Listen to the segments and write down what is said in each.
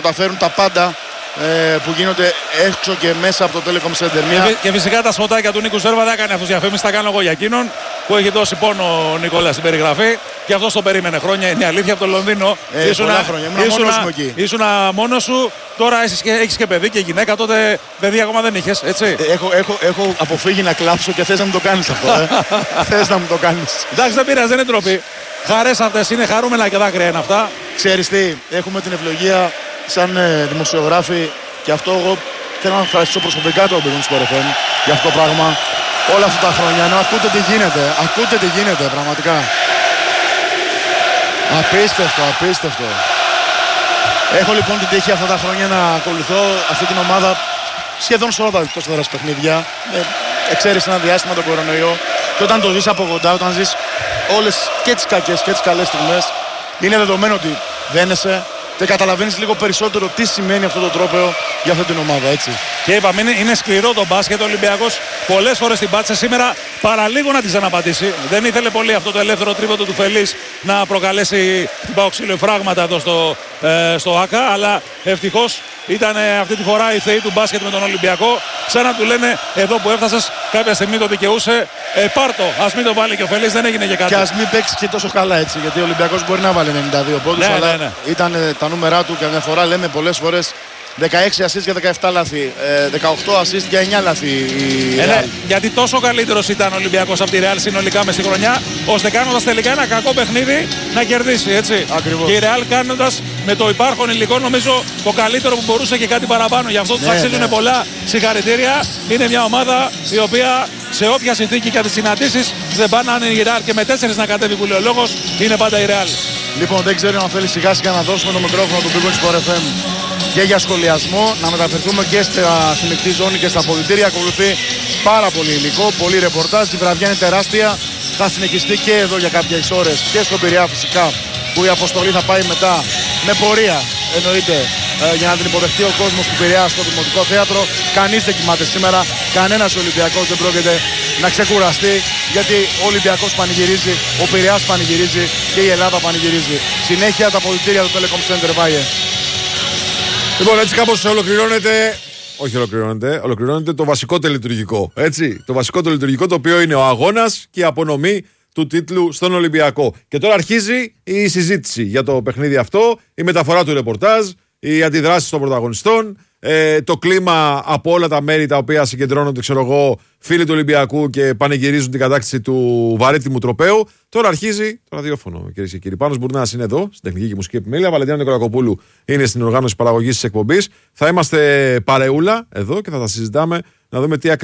μεταφέρουν τα πάντα που γίνονται έξω και μέσα από το Telecom Center. Και φυσικά τα σποτάκια του Νίκου Ζέρβα δεν έκανε αυτός διαφήμιση, τα κάνω εγώ για εκείνον που έχει δώσει πόνο ο Νικόλας στην περιγραφή και αυτός το περίμενε χρόνια. Είναι αλήθεια από το Λονδίνο. Ήσουν μόνος σου, τώρα έχεις και παιδί και γυναίκα, τότε παιδί ακόμα δεν είχες, έτσι. Έχω αποφύγει να κλάψω και θες να μου το κάνεις αυτό. Θες να μου το κάνεις. Εντάξει, δεν πειράζει, δεν είναι τροπή. Χαρές αυτές είναι, χαρούμενα και δάκρυα είναι αυτά. Ξέρεις τι, έχουμε την ευλογία σαν δημοσιογράφοι και αυτό εγώ θέλω να ευχαριστήσω προσωπικά το Big Win Sport FM για αυτό το πράγμα όλα αυτά τα χρόνια. Ενώ ακούτε τι γίνεται πραγματικά. Απίστευτο. Έχω λοιπόν την τύχη αυτά τα χρόνια να ακολουθώ αυτή την ομάδα σχεδόν σε όλα τα εκτός έδρας παιχνίδια. Εξαίρεση ένα διάστημα τον κορονοϊό και όταν το ζεις από κοντά, όταν ζεις όλες και τις κακές και τις καλές στιγμές, είναι δεδομένο ότι δένεσαι και καταλαβαίνεις λίγο περισσότερο τι σημαίνει αυτό το τρόπαιο για αυτή την ομάδα, έτσι. Και είπαμε, είναι σκληρό το μπάσκετ. Ο Ολυμπιακός πολλές φορές την πάτησε, σήμερα παραλίγο να τη ξαναπατήσει. Δεν ήθελε πολύ αυτό το ελεύθερο τρίποντο του Φελής να προκαλέσει την παοξύλιο φράγματα εδώ στο ΆΚΑ, αλλά ευτυχώς ήταν αυτή τη φορά οι θεοί του μπάσκετ με τον Ολυμπιακό. Σαν να του λένε, εδώ που έφτασες κάποια στιγμή το δικαιούσε, πάρτο, ας μην το βάλει και ο Φελής, δεν έγινε και κάτι. Και ας μην παίξει και τόσο καλά, έτσι, γιατί ο Ολυμπιακός μπορεί να βάλει 92 πόντους, αλλά ήταν τα νούμερά του και μια φορά λέμε πολλές φορές 16 assist για 17 λάθη, 18 assist για 9 λάθη. Γιατί τόσο καλύτερος ήταν ο Ολυμπιακός από τη Real συνολικά μες στη χρονιά, ώστε κάνοντας τελικά ένα κακό παιχνίδι να κερδίσει, έτσι. Ακριβώς. Και η Real κάνοντας με το υπάρχον υλικό νομίζω το καλύτερο που μπορούσε και κάτι παραπάνω. Γι' αυτό τους αξίζουν πολλά συγχαρητήρια. Είναι μια ομάδα η οποία σε όποια συνθήκη και τις συναντήσεις δεν πάνε να είναι η Real και με 4 να κατέβει που λέει ο λόγος, είναι πάντα η Real. Λοιπόν, δεν ξέρω αν θέλει σιγά σιγά να δώσουμε το μικρόφωνο του Big Win Sport FM και για σχολιασμό, να μεταφερθούμε και στην μεικτή ζώνη και στα αποδυτήρια. Ακολουθεί πάρα πολύ υλικό, πολύ ρεπορτάζ. Η βραδιά είναι τεράστια. Θα συνεχιστεί και εδώ για κάποιες ώρες και στον Πειραιά φυσικά, που η αποστολή θα πάει μετά με πορεία, εννοείται, για να την υποδεχτεί ο κόσμος του Πειραιά στο Δημοτικό Θέατρο. Κανείς δεν κοιμάται σήμερα, κανένας Ολυμπιακός δεν πρόκειται να ξεκουραστεί, γιατί ο Ολυμπιακός πανηγυρίζει, ο Πειραιάς πανηγυρίζει και η Ελλάδα πανηγυρίζει. Συνέχεια τα αποδυτήρια του Telecom Center, Βάγε. Λοιπόν, έτσι κάπως ολοκληρώνεται το βασικό τελειτουργικό. Έτσι, το βασικό τελειτουργικό, το οποίο είναι ο αγώνας και η απονομή του τίτλου στον Ολυμπιακό. Και τώρα αρχίζει η συζήτηση για το παιχνίδι αυτό, η μεταφορά του ρεπορτάζ, οι αντιδράσεις των πρωταγωνιστών, το κλίμα από όλα τα μέρη τα οποία συγκεντρώνονται, ξέρω εγώ, φίλοι του Ολυμπιακού και πανηγυρίζουν την κατάκτηση του βαρύτιμου τροπαίου. Τώρα αρχίζει το ραδιόφωνο, κυρίες και κύριοι. Πάνος Μπουρνάς είναι εδώ, στην τεχνική και μουσική επιμέλεια. Βαλεντίνα Νικολακοπούλου είναι στην οργάνωση παραγωγής της εκπομπής. Θα είμαστε παρεούλα εδώ και θα τα συζητάμε, να δούμε τι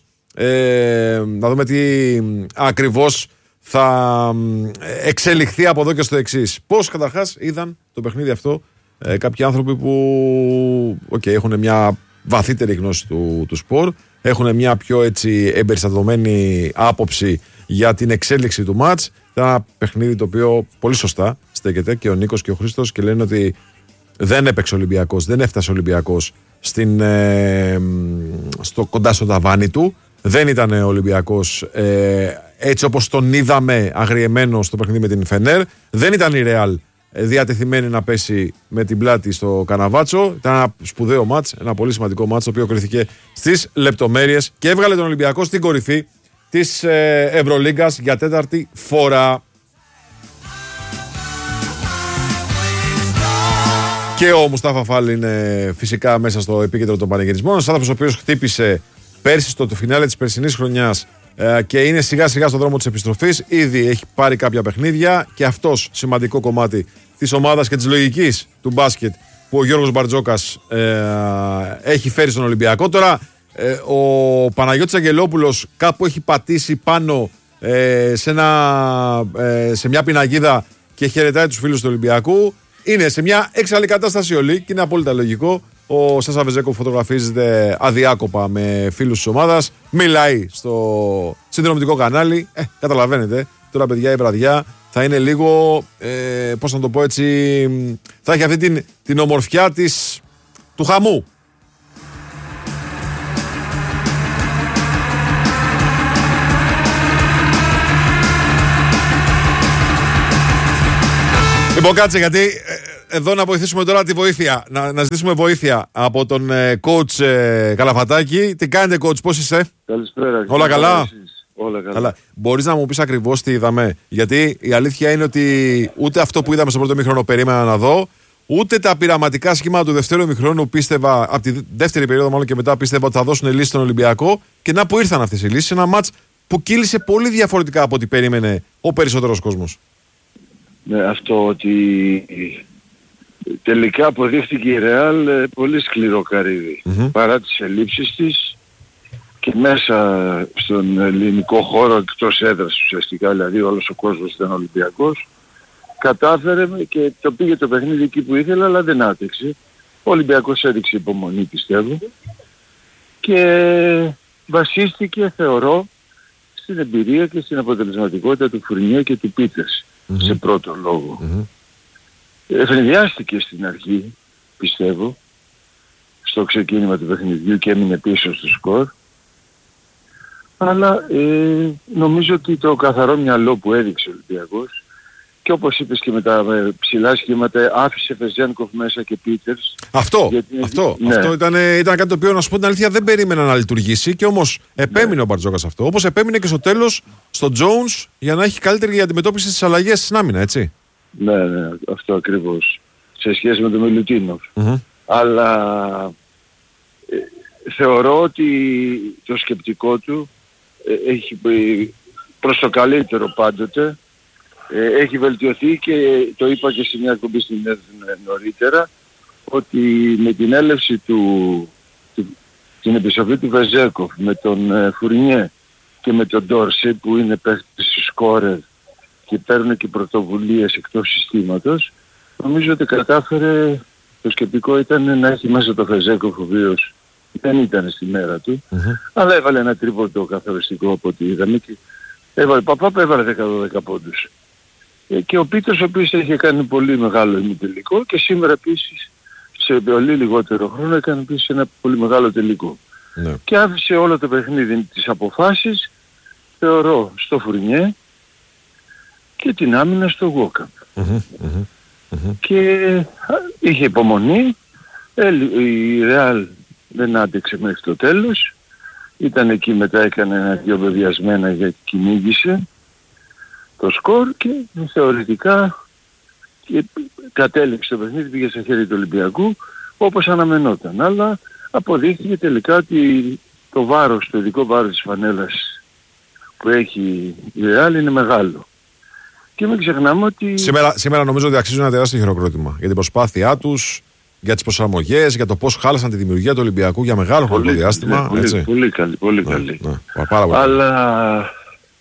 ακριβώς θα εξελιχθεί από εδώ και στο εξής. Πώς καταρχάς είδαν το παιχνίδι αυτό κάποιοι άνθρωποι που έχουν μια βαθύτερη γνώση του σπορ, έχουν μια πιο έτσι εμπεριστατωμένη άποψη για την εξέλιξη του μάτς. Ήταν ένα παιχνίδι το οποίο πολύ σωστά στέκεται και ο Νίκος και ο Χρήστος και λένε ότι δεν έπαιξε ο Ολυμπιακός, δεν έφτασε ο Ολυμπιακός κοντά στο ταβάνι του. Δεν ήταν ο Ολυμπιακός έτσι όπως τον είδαμε αγριεμένο στο παιχνίδι με την Φενέρ. Δεν ήταν η Ρεάλ διατεθειμένη να πέσει με την πλάτη στο Καναβάτσο. Ήταν ένα σπουδαίο μάτς, ένα πολύ σημαντικό μάτς, το οποίο κριθήκε στις λεπτομέρειες και έβγαλε τον Ολυμπιακό στην κορυφή της Ευρωλίγκας για 4η φορά. Και ο Μουστάφα Φάλ είναι φυσικά μέσα στο επίκεντρο των πανηγυρισμών. Ένας άνθρωπος ο οποίος χτύπησε πέρσι στο φινάλε της περσινής χρονιάς και είναι σιγά σιγά στον δρόμο της επιστροφής. Ήδη έχει πάρει κάποια παιχνίδια και αυτός σημαντικό κομμάτι της ομάδας και της λογικής του μπάσκετ που ο Γιώργος Μπαρτζόκας έχει φέρει στον Ολυμπιακό. Τώρα ο Παναγιώτης Αγγελόπουλος κάπου έχει πατήσει πάνω σε μια πινακίδα και χαιρετάει τους φίλους του Ολυμπιακού. Είναι σε μια έξαλλη κατάσταση όλοι και είναι απόλυτα λογικό. Ο Σάσα Βεζέκο φωτογραφίζεται αδιάκοπα με φίλους της ομάδας. Μιλάει στο συνδρομητικό κανάλι. Καταλαβαίνετε. Τώρα, παιδιά, η βραδιά θα είναι λίγο, πώς να το πω έτσι, θα έχει αυτή την ομορφιά του χαμού. Λοιπόν, κάτσε, γιατί εδώ να βοηθήσουμε τώρα τη βοήθεια. Να ζητήσουμε βοήθεια από τον coach Καλαφατάκη. Τι κάνετε, coach, πώς είσαι? Καλησπέρα. Όλα καλά? Όλα καλά. Μπορείς να μου πεις ακριβώς τι είδαμε? Γιατί η αλήθεια είναι ότι ούτε αυτό που είδαμε στο πρώτο ημίχρονο περίμενα να δω, ούτε τα πειραματικά σχήματα του δεύτερου ημίχρονου πίστευα, από τη δεύτερη περίοδο μάλλον και μετά, πίστευα ότι θα δώσουν λύση στον Ολυμπιακό. Και να που ήρθαν αυτές οι λύσεις. Ένα μάτς που κύλησε πολύ διαφορετικά από ό,τι περίμενε ο περισσότερος κόσμος. Ναι, αυτό ότι τελικά αποδείχθηκε η Ρεάλ πολύ σκληρό καρύδι. Παρά τις ελλείψεις της και μέσα στον ελληνικό χώρο εκτός έδρας ουσιαστικά, δηλαδή όλος ο κόσμος ήταν Ολυμπιακός, κατάφερε και το πήγε το παιχνίδι εκεί που ήθελε, αλλά δεν άτεξε. Ο Ολυμπιακός έδειξε υπομονή, πιστεύω, και βασίστηκε, θεωρώ, στην εμπειρία και στην αποτελεσματικότητα του Φουρνιέ και του Πίτερς σε πρώτο λόγο. Ευνηδιάστηκε στην αρχή, πιστεύω, στο ξεκίνημα του παιχνιδιού και έμεινε πίσω στο σκορ, αλλά νομίζω ότι το καθαρό μυαλό που έδειξε ο Ολυμπιακός, και όπως είπες και με τα ψηλά σχήματα, άφησε Βεζένκοφ μέσα και Πίτερς. Αυτό ήταν κάτι το οποίο, να σου πω την αλήθεια, δεν περίμενα να λειτουργήσει, και όμως επέμεινε ο Μπαρτζόκας αυτό. Όπως επέμεινε και στο τέλος στο Τζόουνς για να έχει καλύτερη αντιμετώπιση στις αλλαγές στην άμυνα, έτσι. Ναι, αυτό ακριβώς. Σε σχέση με τον Μιλουτίνοφ. Αλλά θεωρώ ότι το σκεπτικό του έχει προς το καλύτερο πάντοτε. Έχει βελτιωθεί και το είπα και σε μια εκπομπή στην νωρίτερα, ότι με την έλευση την επιστροφή του Βεζέκοφ, με τον Φουρνιέ και με τον Ντόρσε που είναι παίκτες σκόρερ και παίρνουν και πρωτοβουλίες εκτός συστήματος, νομίζω ότι κατάφερε, το σκεπτικό ήταν να έχει μέσα το Βεζέκοφ, ο οποίος δεν ήταν στη μέρα του, αλλά έβαλε ένα τρίποντο καθοριστικό από ό,τι είδαμε και έβαλε 10-12 πόντους. Και ο Πίτερς, ο οποίος είχε κάνει πολύ μεγάλο ημιτελικό, και σήμερα επίσης σε πολύ λιγότερο χρόνο έκανε επίσης ένα πολύ μεγάλο τελικό. Ναι. Και άφησε όλο το παιχνίδι τις αποφάσεις, θεωρώ, στο Φουρνιέ και την άμυνα στο Γουόκαμπ. Και είχε υπομονή, η Ρεάλ δεν άντεξε μέχρι το τέλος, ήταν εκεί, μετά έκανε ένα-δυο βεβαιασμένα γιατί κυνήγησε το σκορ και θεωρητικά κατέληξε το παιχνίδι, πήγε στα χέρια του Ολυμπιακού όπως αναμενόταν. Αλλά αποδείχθηκε τελικά ότι το βάρος, το ειδικό βάρος της φανέλας που έχει η Ρεάλ είναι μεγάλο. Και μην ξεχνάμε ότι... Σήμερα νομίζω ότι αξίζει ένα τεράστιο χειροκρότημα για την προσπάθειά τους, για τις προσαρμογές, για το πώς χάλασαν τη δημιουργία του Ολυμπιακού για μεγάλο χρονικό διάστημα. Πολύ καλή. Αλλά...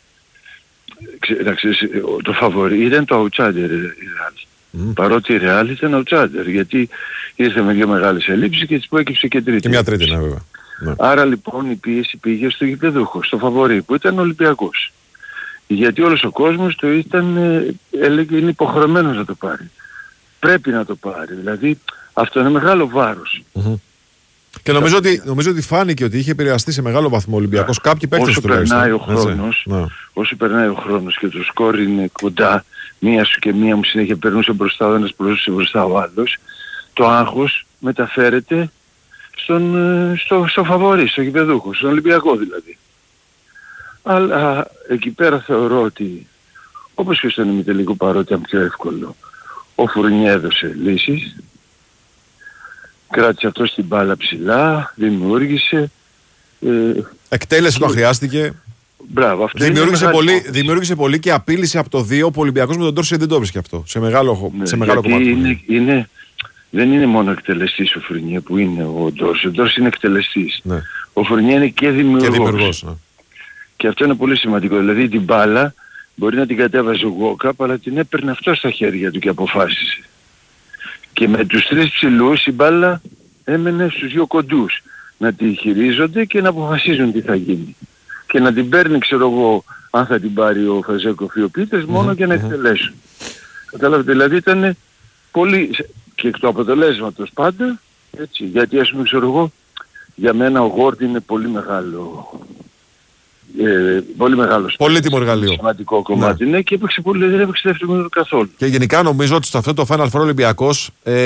το φαβορί ήταν το outsider η Real. Παρότι η Real ήταν outsider, γιατί ήρθε με δύο μεγάλες ελλείψεις και τις που έκυψε και τρίτη. Και μια τρίτη, ναι, βέβαια. Άρα λοιπόν η πίεση πήγε στο γηπεδούχο, στο φαβορί, που ήταν ο Ολυμπιακός. Γιατί όλος ο κόσμος το ήταν, έλεγε, είναι υποχρεωμένος να το πάρει. Πρέπει να το πάρει, δηλαδή αυτό είναι μεγάλο βάρος. Και νομίζω ότι φάνηκε ότι είχε επηρεαστεί σε μεγάλο βαθμό ο Ολυμπιακός. Κάποιοι παίκτες τουλάχιστον. Όσο περνάει ο χρόνος και το σκορ είναι κοντά, μία σου και μία μου συνέχεια περνούσε μπροστά ο ένας, περνούσε μπροστά ο άλλος, το άγχος μεταφέρεται στο φαβορί, στο γηπεδούχο, στον Ολυμπιακό δηλαδή. Αλλά εκεί πέρα θεωρώ ότι, όπως και στον ημιτελικό, παρότι ήταν πιο εύκολο, ο Φουρνιέ έδωσε λύσεις. Κράτησε αυτό στην μπάλα ψηλά, δημιούργησε. Εκτέλεσε όταν χρειάστηκε. Μπράβο, αυτό δημιούργησε πολύ και απείλησε από το 2 που ο Ολυμπιακός με τον Ντόρσε δεν το βρίσκει αυτό. Σε μεγάλο κομμάτι. Δεν είναι μόνο εκτελεστής ο Φουρνιέ που είναι ο Ντόρσε. Ο Ντόρσε είναι εκτελεστής. Ναι. Ο Φουρνιέ είναι και δημιουργός. Ναι. Και αυτό είναι πολύ σημαντικό. Δηλαδή την μπάλα μπορεί να την κατέβαζε ο Γουόκαπ, αλλά την έπαιρνε αυτό στα χέρια του και αποφάσισε. Και με τους τρεις ψηλούς η μπάλα έμενε στους δύο κοντούς να τη χειρίζονται και να αποφασίζουν τι θα γίνει. Και να την παίρνει, ξέρω εγώ, αν θα την πάρει ο Βεζέκοφ ή ο Πίτερς, μόνο για να εκτελέσουν. Καταλάβετε, δηλαδή ήταν πολύ... και εκ του αποτελέσματος πάντα, έτσι, γιατί ας πούμε, ξέρω εγώ, για μένα ο Γόρντ είναι πολύ μεγάλο πολύ μεγάλος. Πολύτιμο εργαλείο. Σημαντικό κομμάτι. Ναι, και έπαιξε πολύ, δεν έπαιξε δεύτερο μήνυμα καθόλου. Και γενικά νομίζω ότι στο αυτό το Final Four Ολυμπιακός,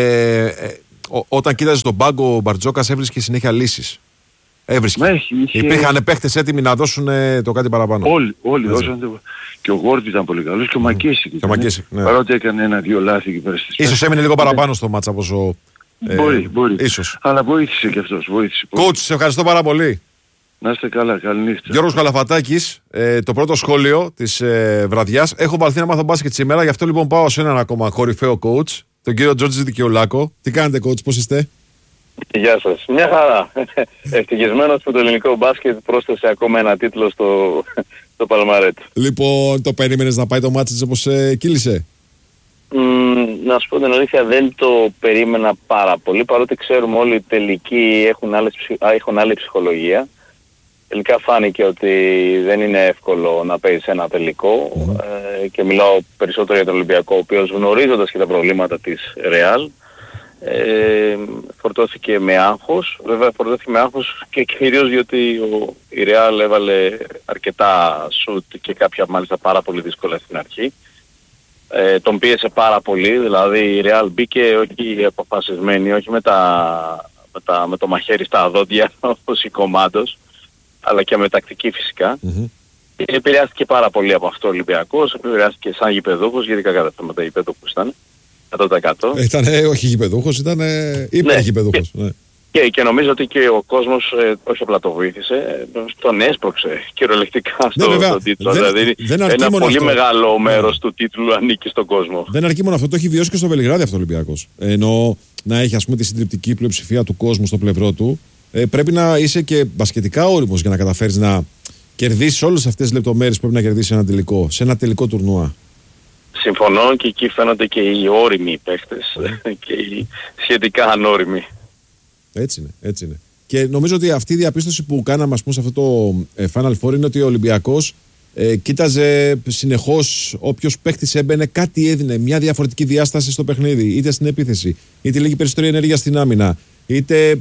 όταν κοίταζε τον πάγκο ο Μπαρτζόκας, έβρισκε συνέχεια λύσεις. Υπήρχαν παίχτες έτοιμοι να δώσουν το κάτι παραπάνω. Όλοι δώσαν. Και ο Γόρτ ήταν πολύ καλός και ο Μακέσικ. Ναι. Παρότι έκανε ένα-δύο λάθη εκεί πέρα στις. Ίσως έμεινε λίγο παραπάνω στο μάτσα από όσο. Μπορεί. Ίσως. Αλλά βοήθησε και αυτός. Coach, σε ευχαριστώ πάρα πολύ. Να είστε καλά, καληνύχτα. Γιώργος Καλαφατάκης, το πρώτο σχόλιο της βραδιάς. Έχω βαλθεί να μάθω μπάσκετ σήμερα, γι' αυτό λοιπόν πάω σε έναν ακόμα κορυφαίο coach, τον κύριο Τζόρτζη Δικαιολάκο. Τι κάνετε, coach, πώς είστε? Γεια σας. Μια χαρά. Ευτυχισμένος που το ελληνικό μπάσκετ πρόσθεσε ακόμα ένα τίτλο στο παλμαρέτ. Λοιπόν, το περίμενες να πάει το μάτσι όπως κύλησε? Να σου πω την αλήθεια, δεν το περίμενα πάρα πολύ, παρότι ξέρουμε όλοι οι τελικοί έχουν άλλη ψυχολογία. Τελικά φάνηκε ότι δεν είναι εύκολο να παίζεις ένα τελικό και μιλάω περισσότερο για τον Ολυμπιακό, ο οποίος γνωρίζοντας και τα προβλήματα της Real φορτώθηκε με άγχος. Βέβαια φορτώθηκε με άγχος και κυρίως διότι η Real έβαλε αρκετά σουτ και κάποια μάλιστα πάρα πολύ δύσκολα στην αρχή. Τον πίεσε πάρα πολύ, δηλαδή η Real μπήκε όχι αποφασισμένη, όχι με το μαχαίρι στα δόντια όπως η Κομάντος, αλλά και με τακτική φυσικά. Και επηρεάστηκε πάρα πολύ από αυτό ο Ολυμπιακός, επηρεάστηκε σαν γηπεδούχος, γιατί κακά τα θέματα γηπεδούχος ήταν, 100%. Ήταν όχι γηπεδούχος, ήταν υπεργηπεδούχος. Ναι. Και νομίζω ότι και ο κόσμος όχι απλά το βοήθησε, τον έσπρωξε κυριολεκτικά στον τίτλο. Δηλαδή ένα πολύ μεγάλο μέρος του τίτλου ανήκει στον κόσμο. Δεν αρκεί μόνο αυτό, το έχει βιώσει και στο Βελιγράδι αυτό ο Ολυμπιακός. Ενώ να έχει ας πούμε τη συντριπτική πλειοψηφία του κόσμου στο πλευρό του, πρέπει να είσαι και μπασκετικά όριμος για να καταφέρεις να κερδίσεις όλες αυτές τις λεπτομέρειες που πρέπει να κερδίσεις ένα τελικό, σε ένα τελικό τουρνουά. Συμφωνώ, και εκεί φαίνονται και οι όριμοι παίχτες και οι σχετικά ανώριμοι. Έτσι είναι. Και νομίζω ότι αυτή η διαπίστωση που κάναμε ας πούμε, σε αυτό το Final Four είναι ότι ο Ολυμπιακός κοίταζε συνεχώς όποιος παίχτης έμπαινε, κάτι έδινε, μια διαφορετική διάσταση στο παιχνίδι, είτε στην επίθεση, είτε λίγη περισσότερη ενέργεια στην άμυνα, είτε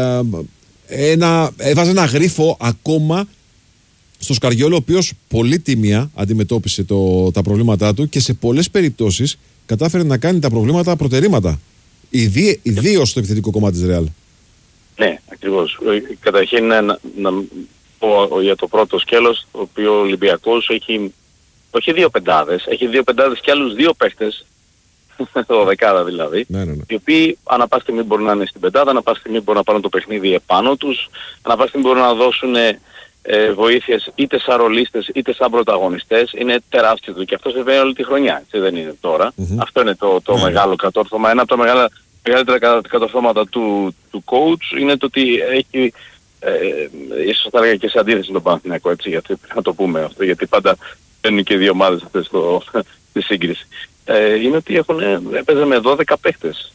έβαζε ένα γρίφο ακόμα στο Σκαριόλο, ο οποίος πολύ τίμια αντιμετώπισε τα προβλήματά του και σε πολλές περιπτώσεις κατάφερε να κάνει τα προβλήματα προτερήματα. Ιδίως στο επιθετικό κομμάτι της Real. Ναι, ακριβώς. Καταρχήν να πω για το πρώτο σκέλος, το οποίο ο Ολυμπιακός έχει όχι δύο πεντάδες, έχει δύο πεντάδες και άλλους δύο παίχτες, το δεκάδα δηλαδή, ναι. Οι οποίοι ανά πάση στιγμή μπορούν να είναι στην πεντάδα, ανά πάση στιγμή μπορούν να πάρουν το παιχνίδι επάνω τους, ανά πάση στιγμή μπορούν να δώσουν βοήθειες είτε σαν ρολίστες είτε σαν πρωταγωνιστές. Είναι τεράστιο και αυτό συμβαίνει όλη τη χρονιά, έτσι δεν είναι τώρα. Αυτό είναι το μεγάλο κατόρθωμα. Ένα από τα μεγαλύτερα κατορθώματα του coach είναι το ότι έχει, ίσως θα έλεγα και σε αντίθεση με τον Παναθηναϊκό, έτσι, γιατί να το πούμε αυτό, γιατί πάντα παίρνουν και δύο ομάδες αυτές στη σύγκριση. Είναι ότι έπαιζε με 12 παίχτες.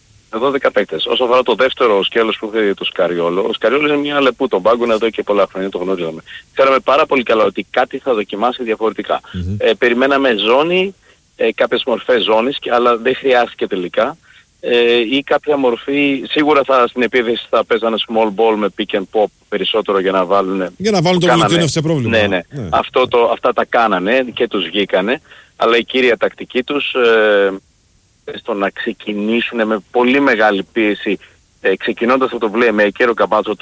Όσο αφορά το δεύτερο σκέλος που είχε το Σκαριόλο, ο Σκαριόλο είναι μια λεπού, τον πάγκουνε εδώ και πολλά χρόνια, το γνωρίζαμε. Ξέραμε πάρα πολύ καλά ότι κάτι θα δοκιμάσει διαφορετικά. Περιμέναμε ζώνη, κάποιες μορφές ζώνης, αλλά δεν χρειάστηκε τελικά. Ή κάποια μορφή, σίγουρα στην επίθεση θα παίζανε small ball με pick and pop περισσότερο για να βάλουν το Βελτιόνεφ σε πρόβλημα. Ναι. Αυτά τα κάνανε και τους βγήκανε, αλλά η κύρια τακτική τους στο να ξεκινήσουν με πολύ μεγάλη πίεση, ξεκινώντας από το playmaker, ο Καμπάτσο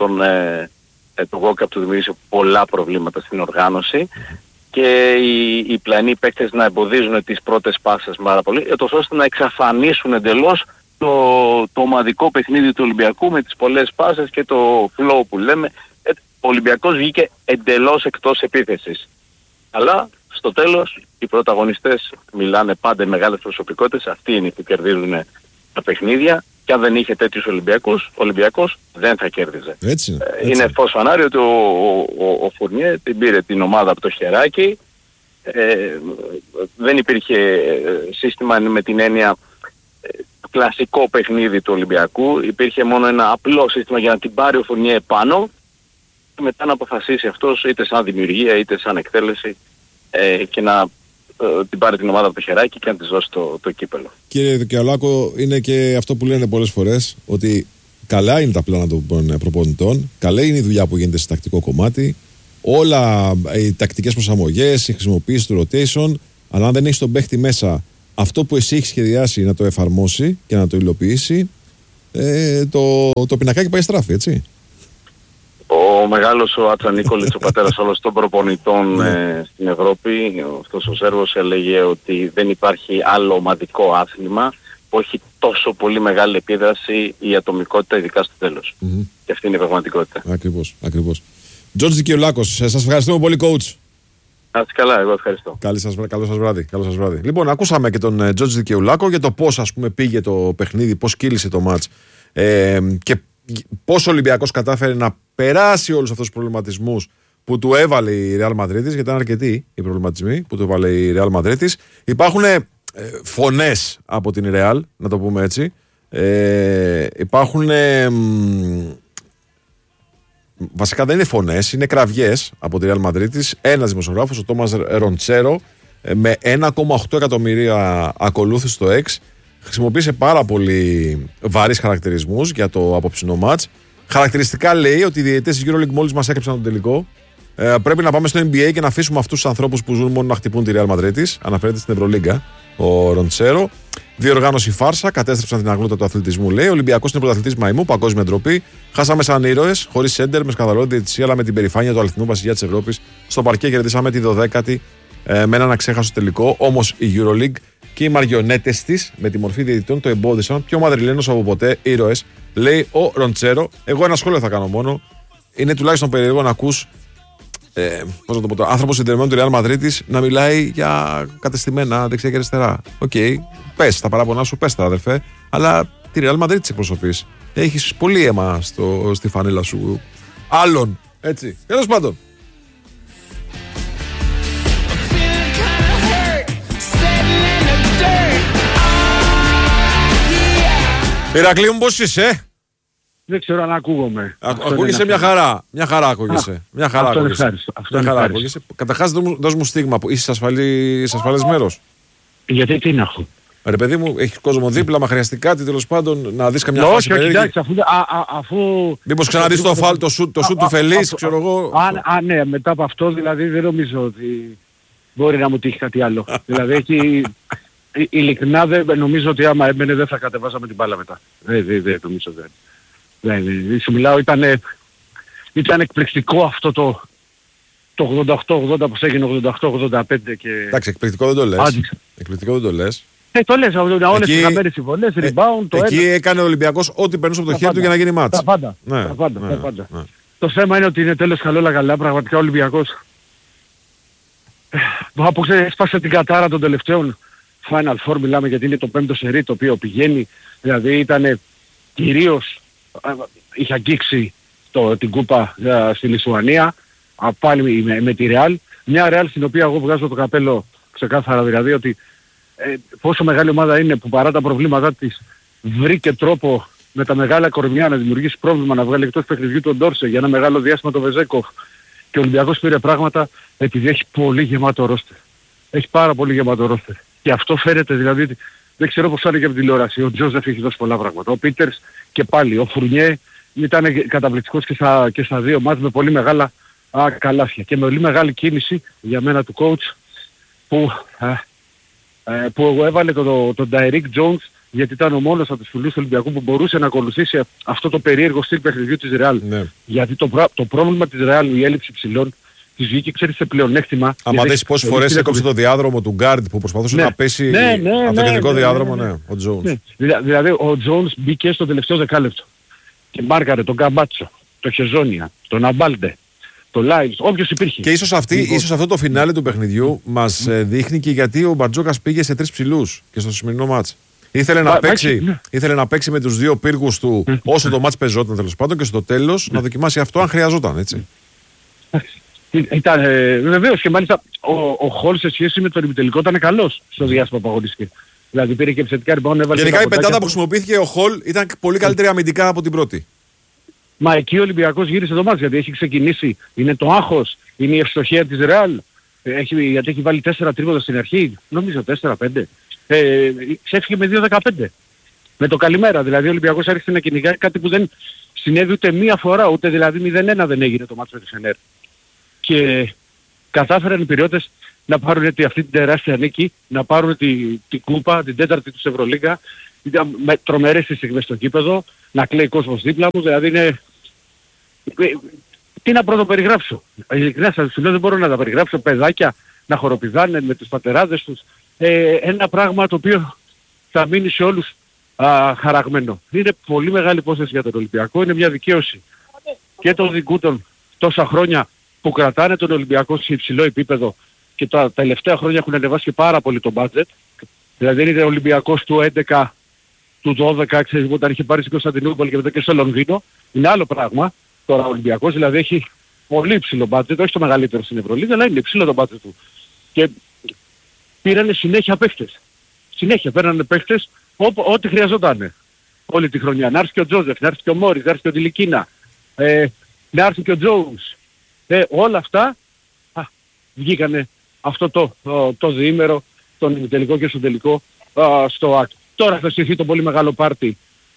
το walk-up του δημιούργησε πολλά προβλήματα στην οργάνωση και οι πλανοί παίκτες να εμποδίζουν τις πρώτες πάσες πάρα πολύ, ώστε να εξαφανίσουν εντελώς το ομαδικό παιχνίδι του Ολυμπιακού με τις πολλές πάσες και το flow που λέμε. Ο Ολυμπιακός βγήκε εντελώς εκτός επίθεσης. Αλλά στο τέλος οι πρωταγωνιστές μιλάνε πάντα μεγάλες προσωπικότητες, αυτοί είναι που κερδίζουν τα παιχνίδια, και αν δεν είχε τέτοιους Ολυμπιακούς, ο Ολυμπιακός δεν θα κέρδιζε. Έτσι. Είναι φως φανάρι ότι ο Φουρνιέ την πήρε την ομάδα από το χεράκι, δεν υπήρχε σύστημα με την έννοια κλασικό παιχνίδι του Ολυμπιακού, υπήρχε μόνο ένα απλό σύστημα για να την πάρει ο Φουρνιέ επάνω και μετά να αποφασίσει αυτός είτε σαν δημιουργία είτε σαν εκτέλεση και να την πάρει την ομάδα από το χεράκι και να της δώσει το κύπελο. Κύριε Δικαιολάκο, είναι και αυτό που λένε πολλές φορές, ότι καλά είναι τα πλάνα των προπονητών, καλά είναι η δουλειά που γίνεται σε τακτικό κομμάτι, όλα οι τακτικές προσαρμογές, η χρησιμοποίηση του rotation, αλλά αν δεν έχεις τον παίχτη μέσα αυτό που εσύ έχεις σχεδιάσει να το εφαρμόσει και να το υλοποιήσει, το πινακάκι πάει στράφη, έτσι. Ο μεγάλος ο Άτσα Νίκολιτς, ο πατέρας όλων των προπονητών στην Ευρώπη, αυτός ο Σέρβος, έλεγε ότι δεν υπάρχει άλλο ομαδικό άθλημα που έχει τόσο πολύ μεγάλη επίδραση η ατομικότητα, ειδικά στο τέλος. Και αυτή είναι η πραγματικότητα. Ακριβώς. Τζορτζ Δικαιολάκος, σας ευχαριστούμε πολύ, coach. Να είστε καλά, εγώ ευχαριστώ. Καλό σας βράδυ. Λοιπόν, ακούσαμε και τον Τζορτζ Δικαιολάκο για το πώς, ας πούμε, πήγε το παιχνίδι, πώς κύλησε το μάτς και πώς ο Ολυμπιακός κατάφερε να περάσει όλους αυτούς τους προβληματισμούς που του έβαλε η Real Madrid, γιατί ήταν αρκετοί οι προβληματισμοί που του έβαλε η Real Madrid. Υπάρχουν φωνές από την Real, να το πούμε έτσι. Υπάρχουν βασικά δεν είναι φωνές, είναι κραυγές από τη Real Madrid. Ένας δημοσιογράφος, ο Τόμας Ροντσέρο, με 1,8 εκατομμύρια ακολούθους στο X, χρησιμοποίησε πάρα πολύ βαρύς χαρακτηρισμούς για το απόψινό μάτς. Χαρακτηριστικά λέει ότι οι διαιτητές της EuroLeague μόλις μας έκρυψαν τον τελικό. Πρέπει να πάμε στο NBA και να αφήσουμε αυτούς τους ανθρώπους που ζουν μόνο να χτυπούν τη Real Madrid. Αναφέρεται στην Ευρωλίγκα ο Ροντσέρο. Διοργάνωση φάρσα, κατέστρεψαν την αγνότητα του αθλητισμού. Λέει: Ο Ολυμπιακός είναι πρωταθλητής μαϊμού, παγκόσμια ντροπή. Χάσαμε σαν ήρωες, χωρίς σέντερ, με σκανδαλώδη διαιτησία, αλλά με την περηφάνεια του αληθινού βασιλιά της Ευρώπης. Στο παρκέ κερδίσαμε τη 12η με έναν αξέχαστο τελικό. Όμως η EuroLeague και οι μαριονέτες της με τη μορφή διαιτητών το εμπόδισαν. Πιο μαδριλένος από ποτέ, ήρωες, λέει ο Ροντσέρο. Εγώ ένα σχόλιο θα κάνω μόνο. Είναι τουλάχιστον περίεργο να ακούς πώς να το πω, άνθρωπος συνδεδεμένου του Real Madrid να μιλάει για κατεστημένα δεξιά και αριστερά. Οκ, πες τα παράπονά σου, πες τα αδερφέ, αλλά τη Real Madrid της εκπροσωπείς. Έχεις πολύ αίμα στη φανέλα σου. Άλλον, έτσι. Τέλος πάντων. Ηρακλή μου, πώς είσαι? Δεν ξέρω αν ακούγομαι. Ακούγεσαι μια χαρά. Μια χαρά ακούγεσαι. Καταρχάς δώσ' μου στίγμα. Είσαι σε ασφαλές μέρος? Γιατί τι να έχω? Ρε παιδί μου, έχεις κόσμο δίπλα, μα χρειαστεί κάτι τέλος πάντων να δεις καμιά φάση περίεργη? Αφού... Μήπως ξαναδείς το σουτ του Φελής, ξέρω εγώ. Ναι, μετά από αυτό δηλαδή δεν νομίζω ότι μπορεί να μου τύχει κάτι άλλο. Δηλαδή έχει... Ειλικρινά δεν νομίζω ότι άμα έμπαινε δεν θα κατεβάζαμε την μπάλα μετά. Δεν νομίζω δεν. Σου μιλάω, ήταν εκπληκτικό αυτό το 88-80 που έγινε 88-85 και... Εντάξει, εκπληκτικό δεν το λες. Το λες, όλες οι χαμένες συμβολές, rebound, το εκεί έκανε ο Ολυμπιακός ό,τι περνούσε από το χέρι του για να γίνει μάτς. Τα πάντα. Το θέμα είναι ότι είναι τέλος καλό καλά, πραγματικά ο Ολυμπιακός έσπασε την κατάρα των τελευταίων Final Four, μιλάμε, γιατί είναι το 5ο σερί το οποίο πηγαίνει, δηλαδή ήταν κυρίως, είχε αγγίξει την κούπα στη Λισουανία, πάλι με τη Real, μια Real στην οποία εγώ βγάζω το καπέλο ξεκάθαρα, δηλαδή ότι πόσο μεγάλη ομάδα είναι που παρά τα προβλήματά της βρήκε τρόπο με τα μεγάλα κορμιά να δημιουργήσει πρόβλημα, να βγάλει εκτός παιχνιδιού τον Ντόρσε για ένα μεγάλο διάστημα το Βεζέκοφ, και ο Ολυμπιακός πήρε πράγματα επειδή έχει πολύ γεμάτο ρόστερ. Έχει πάρα πολύ γεμάτο ρόστερ. Και αυτό φαίνεται, δηλαδή, δεν ξέρω πώς φάνηκε από την τηλεόραση. Ο Τζόζεφ έχει δώσει πολλά πράγματα. Ο Πίτερς και πάλι. Ο Φουρνιέ ήταν καταπληκτικός και στα δύο μάτς με πολύ μεγάλα καλάθια. Και με πολύ μεγάλη κίνηση για μένα του coach που έβαλε τον Ντάιρικ Τζόουνς, γιατί ήταν ο μόνος από τους φιλούς του Ολυμπιακού που μπορούσε να ακολουθήσει αυτό το περίεργο στυλ παιχνιδιού της Real. Ναι. Γιατί το πρόβλημα της Real, η έλλειψη ψηλών, της βγήκε, ξέρεις, σε πλεονέκτημα. Άμα δεις πόσες φορές έκοψε το διάδρομο του Γκάρντ που προσπαθούσε να πέσει από το κεντρικό διάδρομο, ο Τζόουνς. Δηλαδή ο Τζόουνς μπήκε στο τελευταίο δεκάλεπτο και μάρκαρε τον Καμπάτσο, τον Χεζόνια, τον Αμπάλντε, τον Λάιλς, όποιος υπήρχε. Και ίσως αυτό το φινάλε του παιχνιδιού μας δείχνει και γιατί ο Μπαρτζόκας πήγε σε 3 ψηλούς και στο σημερινό μάτς. Ήθελε να παίξει με τους δύο πύργους του όσο το μάτς πεζόταν τέλος πάντων και στο τέλος να δοκιμάσει αυτό αν χρειαζόταν, έτσι. Ήταν βεβαίως, και μάλιστα ο Χολ σε σχέση με τον ημιτελικό ήταν καλός στο διάστημα που αγωνίστηκε. Δηλαδή πήρε και επιθετικά ριμπάουντ, έβαλε. Γενικά η πεντάδα που χρησιμοποιήθηκε ο Χολ ήταν πολύ καλύτερη αμυντικά από την πρώτη. Μα εκεί ο Ολυμπιακός γύρισε το μάτς, γιατί έχει ξεκινήσει, είναι το άγχος, είναι η ευστοχία της Real, γιατί έχει βάλει 4 τρίποτα στην αρχή, νομίζω 4-5. Ξέφυγε με 2-15. Με το καλημέρα, δηλαδή ο Ολυμπιακός άρχισε να κυνηγάει κάτι που δεν συνέβη ούτε μία φορά, ούτε δηλαδή 0-1 δεν έγινε το μάτς με τη Φενέρ. και κατάφεραν οι Πειριώτες να πάρουν αυτή την τεράστια νίκη, να πάρουν την κούπα, την 4η τους Ευρωλίγκα, με τρομερές στιγμές στο γήπεδο, να κλαίει κόσμος δίπλα μου, δηλαδή είναι... Τι να πρώτο περιγράψω. Ειλικρινά σας λέω, δεν μπορώ να τα περιγράψω. Παιδάκια να χοροπηδάνε με τους πατεράδες τους. Ένα πράγμα το οποίο θα μείνει σε όλους χαραγμένο. Είναι πολύ μεγάλη υπόθεση για τον Ολυμπιακό, είναι μια δικαίωση και των δικούτων τόσα χρόνια που κρατάνε τον Ολυμπιακό σε υψηλό επίπεδο και τα τελευταία χρόνια έχουν ανεβάσει και πάρα πολύ το μπάτζετ. Δηλαδή είναι ο Ολυμπιακός του 11, του 12, ξέρεις, όταν είχε πάρει στην Κωνσταντινούπολη και μετά και στο Λονδίνο. Είναι άλλο πράγμα. Τώρα ο Ολυμπιακός δηλαδή έχει πολύ υψηλό μπάτζετ, όχι το μεγαλύτερο στην Ευρωλίγα, αλλά είναι υψηλό το μπάτζετ του. Και πήρανε συνέχεια παίχτες. Συνέχεια πέρανε παίχτες ό,τι χρειαζόταν. Όλη τη χρονιά. Να έρθει και ο Τζόζεφ, να έρθει και ο Μόρις, να έρθει και ο Τιλικίνα, να έρθει και ο Τζόους. Όλα αυτά βγήκανε αυτό το διήμερο, τον ημιτελικό και στον τελικό στο ΑΚ. Τώρα θα στηθεί το πολύ μεγάλο πάρτι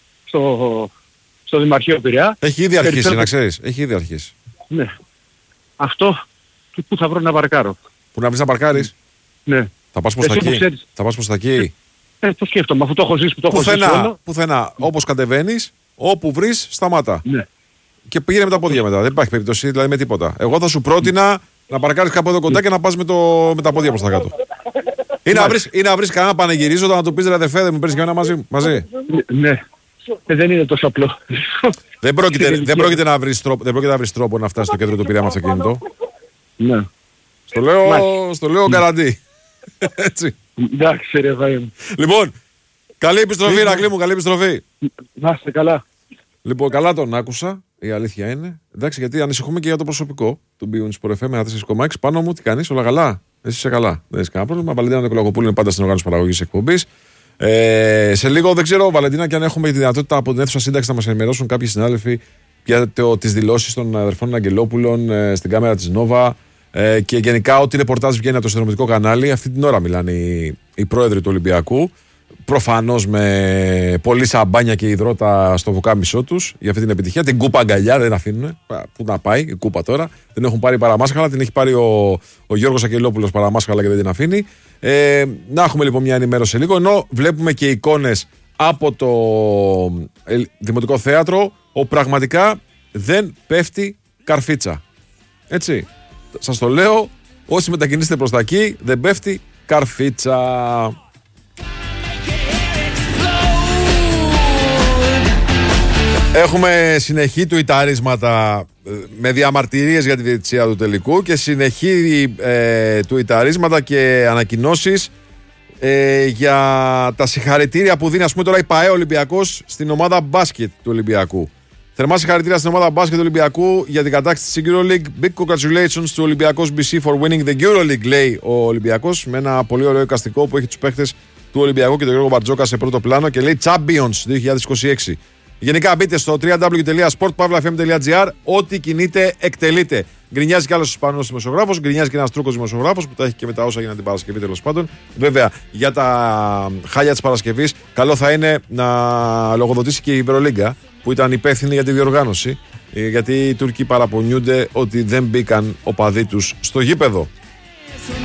στο Δημαρχείο Πειραιά. Έχει ήδη αρχίσει, να ξέρεις. Έχει ήδη αρχίσει. Ναι. Αυτό και πού θα βρω να παρκάρω. Πού να βρεις να παρκάρεις. Ναι. Θα πας προς τα εκεί. Θα πας προς τα εκεί. Το σκέφτομαι, αφού το έχω ζήσει που το έχω ζήσει όλο. Πουθενά. Όπως κατεβαίνεις, όπου βρεις, σταμάτα. Ναι. Και πήγαινε με τα πόδια μετά. Δεν υπάρχει περίπτωση, δηλαδή με τίποτα. Εγώ θα σου πρότεινα να παρκάρεις κάπου εδώ κοντά και να πας με τα πόδια προς τα κάτω. Ή να βρεις κανένα πανεγυρίζοντα να του πεις ρε αδερφέ, δεν μου παίρνεις και ένα μαζί. Ναι. Δεν είναι τόσο απλό. Δεν πρόκειται να βρεις τρόπο να φτάσεις στο κέντρο του Πειραιά με αυτοκίνητο. Ναι. Στο λέω καραντί. Έτσι. Εντάξει ρε βαΐ. Λοιπόν, καλή επιστροφή Ρακλή μου, καλή επιστροφή. Να είστε καλά. Λοιπόν, καλά τον άκουσα, η αλήθεια είναι. Εντάξει, γιατί ανησυχούμε και για το προσωπικό του Beyond Sport FM με 4,6. Πάνω μου, τι κάνεις, όλα καλά. Εσύ είσαι καλά, δεν έχει κανένα πρόβλημα. Βαλεντίνα Νικολακοπούλου είναι πάντα στην οργάνωση παραγωγής εκπομπής. Σε λίγο δεν ξέρω, Βαλεντίνα, και αν έχουμε τη δυνατότητα από την αίθουσα σύνταξη να μας ενημερώσουν κάποιοι συνάδελφοι για τις δηλώσεις των αδερφών Αγγελόπουλων στην κάμερα της Νόβα και γενικά ό,τι ρεπορτάζ βγαίνει από το συνδρομητικό κανάλι. Αυτή την ώρα μιλάνε οι πρόεδροι του Ολυμπιακού. Προφανώς με πολύ σαμπάνια και υδρότα στο βουκάμισό τους για αυτή την επιτυχία. Την κούπα αγκαλιά δεν αφήνουν. Πού να πάει η κούπα τώρα. Δεν έχουν πάρει παραμάσχαλα. Την έχει πάρει ο Γιώργος Αγγελόπουλος παραμάσχαλα και δεν την αφήνει. Να έχουμε λοιπόν μια ενημέρωση λίγο. Ενώ βλέπουμε και εικόνες από το Δημοτικό Θέατρο όπου πραγματικά δεν πέφτει καρφίτσα. Έτσι. Σας το λέω. Όσοι μετακινήσετε προς τα εκεί δεν πέφτει καρφίτσα. Έχουμε συνεχή τουιταρίσματα με διαμαρτυρίες για τη διαιτησία του τελικού και συνεχή τουιταρίσματα και ανακοινώσεις για τα συγχαρητήρια που δίνει, ας πούμε, τώρα η ΠΑΕ Ολυμπιακός στην ομάδα μπάσκετ του Ολυμπιακού. Θερμά συγχαρητήρια στην ομάδα μπάσκετ του Ολυμπιακού για την κατάκτηση της EuroLeague. Big congratulations to Olympiacos BC for winning the EuroLeague, λέει ο Ολυμπιακός, με ένα πολύ ωραίο εικαστικό που έχει τους παίχτες του Ολυμπιακού και τον Γιώργο Μπαρτζόκα σε πρώτο πλάνο και λέει Champions 2026. Γενικά μπείτε στο www.sportpavlafm.gr. Ό,τι κινείται εκτελείται. Γκρινιάζει κι άλλος Ισπανός δημοσιογράφος, γκρινιάζει και ένας Τούρκος δημοσιογράφος που τα έχει και με τα όσα έγιναν την Παρασκευή τέλος πάντων. Βέβαια, για τα χάλια της Παρασκευής, καλό θα είναι να λογοδοτήσει και η Ευρωλίγκα που ήταν υπεύθυνη για τη διοργάνωση. Γιατί οι Τούρκοι παραπονιούνται ότι δεν μπήκαν οπαδοί τους στο γήπεδο.